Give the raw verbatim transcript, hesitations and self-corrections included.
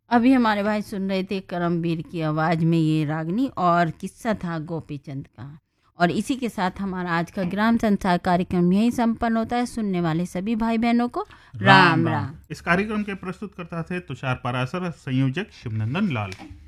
अभी हमारे भाई सुन रहे थे करमवीर की आवाज़ में ये रागनी, और किस्सा था गोपी चंद का। और इसी के साथ हमारा आज का ग्राम संसार कार्यक्रम यही संपन्न होता है। सुनने वाले सभी भाई बहनों को राम राम राम। राम। इस कार्यक्रम के प्रस्तुत करता थे तुषार पराशर, संयोजक शिवनंदन लाल।